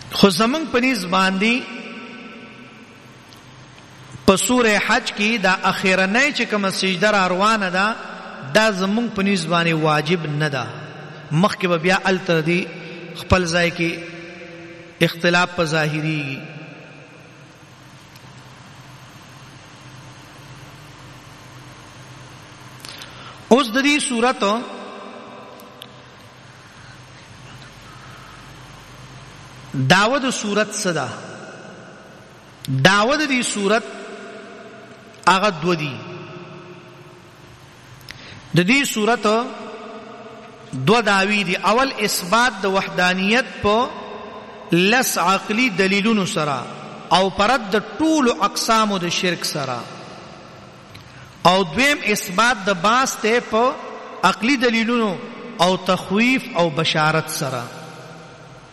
خو زمونږ په نسبت باندې په سوره حج کې دا اخیرنۍ چې کومه سجده را روانه ده دا زمونږ په نسبت باندې واجب نه ده. مخکې به بیا الته دی خپل ځای کې اختلاف په ظاهریږي. اوس د دې صورت دعوه د صورت صدا دعوه د دې صورت هغه دو دي. د دې صورت دو دعوی دي. اول اثبات د وحدانیت په لس عقلی دلیلونو سره او پرد د ټول اقسام د شرک سره، او دویم اثبات د باس ته په عقلی دلیلونو او تخویف او بشارت سره.